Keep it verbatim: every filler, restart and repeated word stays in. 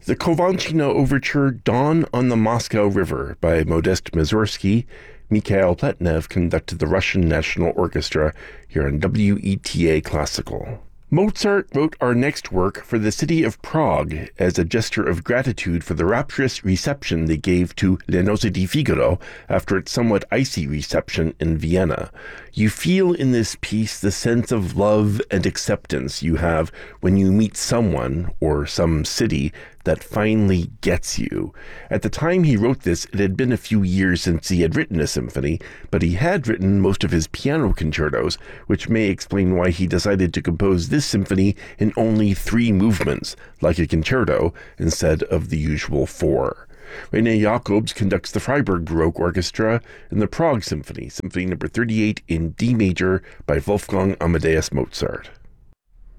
The Kowalczyna Overture Dawn on the Moscow River by Modest Mussorgsky. Mikhail Pletnev conducted the Russian National Orchestra here on W E T A Classical. Mozart wrote our next work for the city of Prague as a gesture of gratitude for the rapturous reception they gave to Le Nozze di Figaro after its somewhat icy reception in Vienna. You feel in this piece the sense of love and acceptance you have when you meet someone or some city that finally gets you. At the time he wrote this, it had been a few years since he had written a symphony, but he had written most of his piano concertos, which may explain why he decided to compose this symphony in only three movements, like a concerto, instead of the usual four. René Jacobs conducts the Freiburg Baroque Orchestra in the Prague Symphony, Symphony number thirty-eight in D major by Wolfgang Amadeus Mozart.